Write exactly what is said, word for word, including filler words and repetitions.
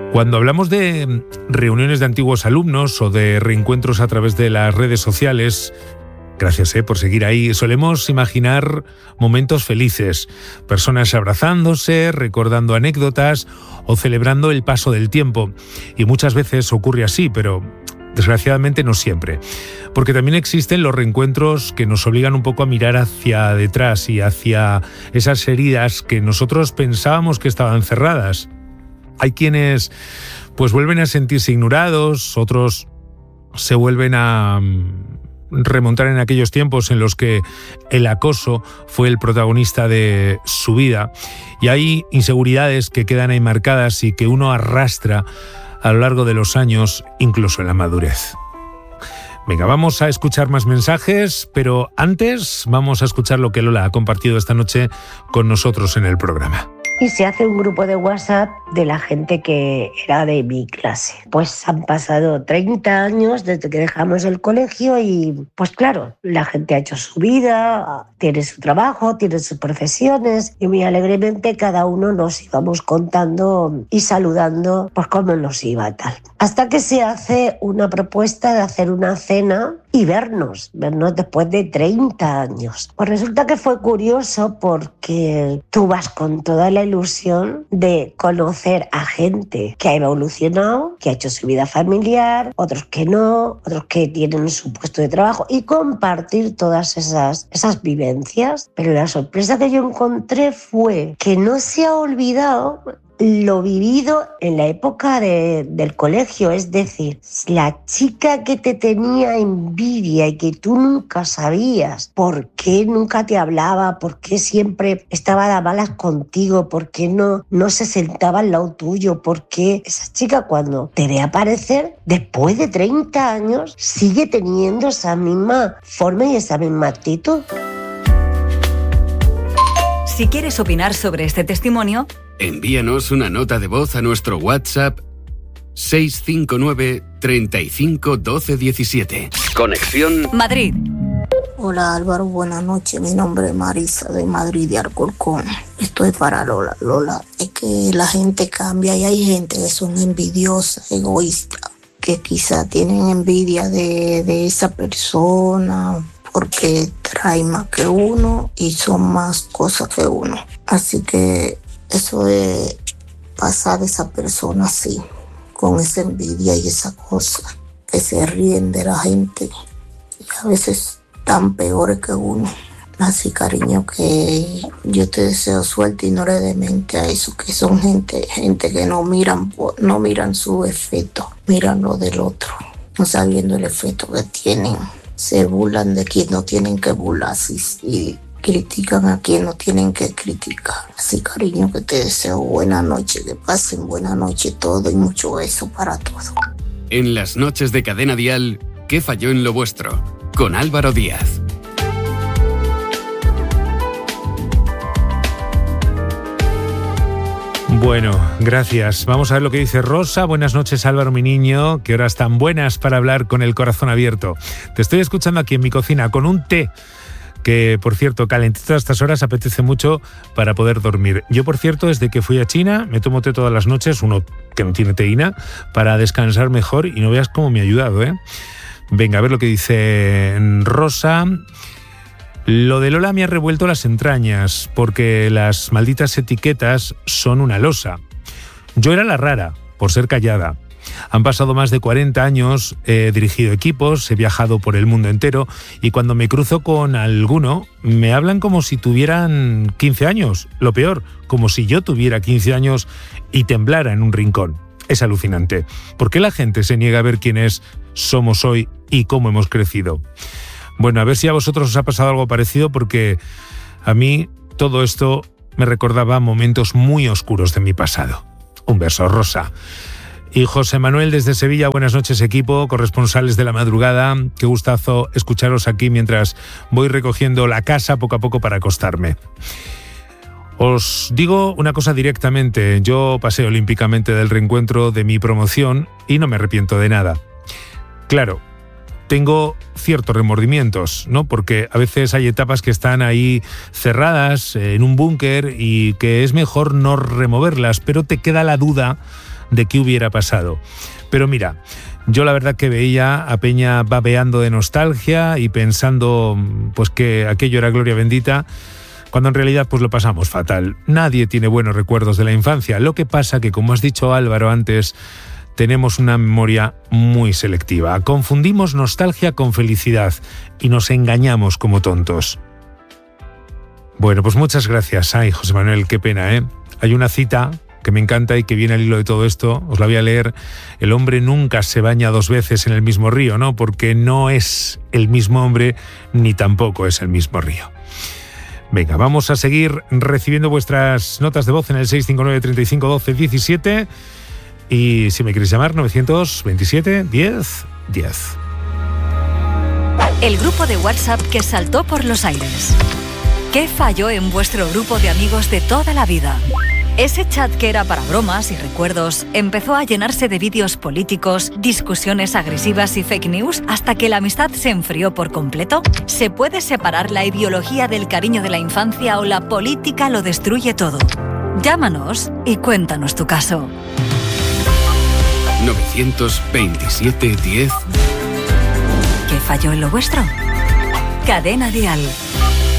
Cuando hablamos de reuniones de antiguos alumnos o de reencuentros a través de las redes sociales, gracias eh, por seguir ahí, solemos imaginar momentos felices, personas abrazándose, recordando anécdotas o celebrando el paso del tiempo. Y muchas veces ocurre así, pero desgraciadamente no siempre. Porque también existen los reencuentros que nos obligan un poco a mirar hacia detrás y hacia esas heridas que nosotros pensábamos que estaban cerradas. Hay quienes pues vuelven a sentirse ignorados, otros se vuelven a remontar en aquellos tiempos en los que el acoso fue el protagonista de su vida. Y hay inseguridades que quedan ahí marcadas y que uno arrastra a lo largo de los años, incluso en la madurez. Venga, vamos a escuchar más mensajes, pero antes vamos a escuchar lo que Lola ha compartido esta noche con nosotros en el programa. Y se hace un grupo de WhatsApp de la gente que era de mi clase. Pues han pasado treinta años desde que dejamos el colegio y pues claro, la gente ha hecho su vida, tiene su trabajo, tiene sus profesiones y muy alegremente cada uno nos íbamos contando y saludando pues cómo nos iba tal. Hasta que se hace una propuesta de hacer una cena y vernos, vernos después de treinta años. Pues resulta que fue curioso porque tú vas con toda la ilusión de conocer a gente que ha evolucionado, que ha hecho su vida familiar, otros que no, otros que tienen su puesto de trabajo y compartir todas esas, esas vivencias. Pero la sorpresa que yo encontré fue que no se ha olvidado lo vivido en la época de, del colegio, es decir, la chica que te tenía envidia y que tú nunca sabías por qué nunca te hablaba, por qué siempre estaba de malas contigo, por qué no, no se sentaba al lado tuyo, por qué esa chica cuando te ve aparecer después de treinta años sigue teniendo esa misma forma y esa misma actitud. Si quieres opinar sobre este testimonio, envíanos una nota de voz a nuestro WhatsApp seis cinco nueve, treinta y cinco, doce, diecisiete. Conexión Madrid. Hola Álvaro, buenas noches. Mi nombre es Marisa de Madrid de Alcorcón. Estoy para Lola. Lola, es que la gente cambia y hay gente que son envidiosas, egoístas, que quizá tienen envidia de, de esa persona porque trae más que uno y son más cosas que uno. Así que eso de pasar de esa persona así, con esa envidia y esa cosa, que se ríen de la gente y a veces tan peores que uno. Así, cariño, que yo te deseo suerte y no le des mente a eso, que son gente, gente que no miran, no miran su efecto, miran lo del otro, no sabiendo el efecto que tienen. Se burlan de quien no tienen que burlarse y critican a quien no tienen que criticar. Así, cariño, que te deseo buena noche, que pasen buena noche todo y mucho beso para todos. En las noches de Cadena Dial, ¿qué falló en lo vuestro? Con Álvaro Díaz. Bueno, gracias. Vamos a ver lo que dice Rosa. Buenas noches, Álvaro, mi niño. Qué horas tan buenas para hablar con el corazón abierto. Te estoy escuchando aquí en mi cocina con un té que, por cierto, calentito a estas horas apetece mucho para poder dormir. Yo, por cierto, desde que fui a China me tomo té todas las noches, uno que no tiene teína, para descansar mejor y no veas cómo me ha ayudado, ¿eh? Venga, a ver lo que dice Rosa. Lo de Lola me ha revuelto las entrañas porque las malditas etiquetas son una losa. Yo era la rara, por ser callada. Han pasado más de cuarenta años, he dirigido equipos, he viajado por el mundo entero y cuando me cruzo con alguno me hablan como si tuvieran quince años. Lo peor, como si yo tuviera quince años y temblara en un rincón. Es alucinante. ¿Por qué la gente se niega a ver quiénes somos hoy y cómo hemos crecido? Bueno, a ver si a vosotros os ha pasado algo parecido, porque a mí todo esto me recordaba momentos muy oscuros de mi pasado. Un beso, Rosa. Y José Manuel desde Sevilla, buenas noches equipo, corresponsales de la madrugada. Qué gustazo escucharos aquí mientras voy recogiendo la casa poco a poco para acostarme. Os digo una cosa directamente, yo pasé olímpicamente del reencuentro de mi promoción y no me arrepiento de nada. Claro, tengo ciertos remordimientos, ¿no? Porque a veces hay etapas que están ahí cerradas en un búnker y que es mejor no removerlas, pero te queda la duda de qué hubiera pasado. Pero mira, yo la verdad que veía a Peña babeando de nostalgia y pensando pues que aquello era gloria bendita, cuando en realidad pues lo pasamos fatal. Nadie tiene buenos recuerdos de la infancia. Lo que pasa que, como has dicho Álvaro antes, tenemos una memoria muy selectiva. Confundimos nostalgia con felicidad y nos engañamos como tontos. Bueno, pues muchas gracias. Ay, José Manuel, qué pena, ¿eh? Hay una cita que me encanta y que viene al hilo de todo esto. Os la voy a leer. El hombre nunca se baña dos veces en el mismo río, ¿no? Porque no es el mismo hombre ni tampoco es el mismo río. Venga, vamos a seguir recibiendo vuestras notas de voz en el seis cinco nueve, treinta y cinco, doce, diecisiete. Y si me queréis llamar, novecientos veintisiete, diez, diez. El grupo de WhatsApp que saltó por los aires. ¿Qué falló en vuestro grupo de amigos de toda la vida? Ese chat que era para bromas y recuerdos empezó a llenarse de vídeos políticos, discusiones agresivas y fake news hasta que la amistad se enfrió por completo. ¿Se puede separar la ideología del cariño de la infancia o la política lo destruye todo? Llámanos y cuéntanos tu caso. novecientos veintisiete, diez. ¿Qué falló en lo vuestro? Cadena Dial.